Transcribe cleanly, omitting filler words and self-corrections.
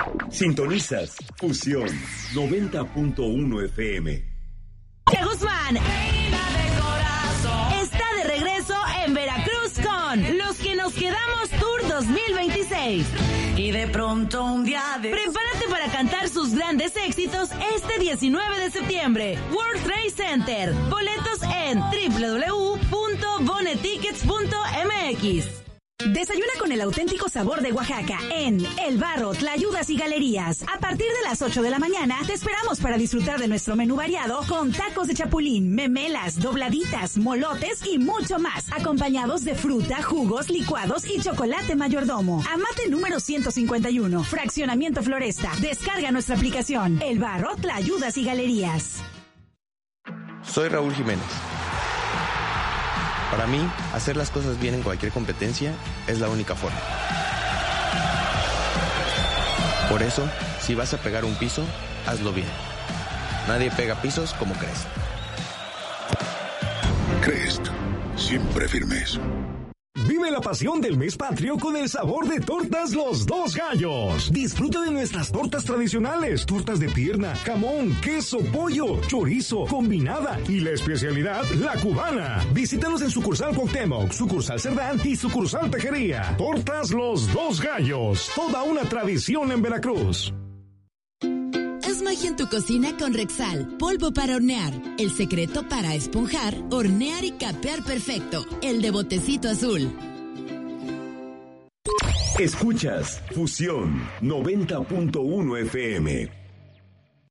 Sintonizas Fusión 90.1 FM. Guzmán está de regreso en Veracruz con Los que nos quedamos Tour 2026. Y de pronto un día Prepárate para cantar sus grandes éxitos este 19 de septiembre. World Trade Center. Boletos en www.bonetickets.mx. Desayuna con el auténtico sabor de Oaxaca en El Barro, Tlayudas y Galerías. A partir de las 8 de la mañana te esperamos para disfrutar de nuestro menú variado con tacos de chapulín, memelas, dobladitas, molotes y mucho más, acompañados de fruta, jugos, licuados y chocolate mayordomo. Amate número 151, Fraccionamiento Floresta. Descarga nuestra aplicación. El Barro, Tlayudas y Galerías. Soy Raúl Jiménez. Para mí, hacer las cosas bien en cualquier competencia es la única forma. Por eso, si vas a pegar un piso, hazlo bien. Nadie pega pisos como Crest. Crest, siempre firmes. Vive la pasión del mes patrio con el sabor de tortas Los Dos Gallos. Disfruta de nuestras tortas tradicionales, tortas de pierna, jamón, queso, pollo, chorizo, combinada y la especialidad, la cubana. Visítanos en sucursal Cuauhtémoc, sucursal Cerdán y sucursal Tejería. Tortas Los Dos Gallos, toda una tradición en Veracruz. Haz magia en tu cocina con Rexal, polvo para hornear. El secreto para esponjar, hornear y capear perfecto. El de botecito azul. Escuchas Fusión 90.1 FM.